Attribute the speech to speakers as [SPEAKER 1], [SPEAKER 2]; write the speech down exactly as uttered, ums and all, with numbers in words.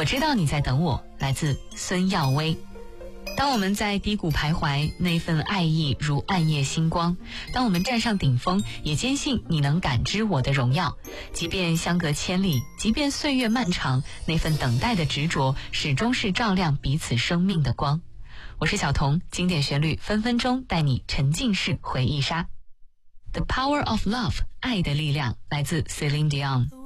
[SPEAKER 1] 我知道你在等我，来自孙耀威。当我们在低谷徘徊，那份爱意如暗夜星光；当我们站上顶峰，也坚信你能感知我的荣耀。即便相隔千里，即便岁月漫长，那份等待的执着，始终是照亮彼此生命的光。我是小童，经典旋律分分钟带你沉浸式回忆杀。The Power of Love， 爱的力量，来自 Celine Dion。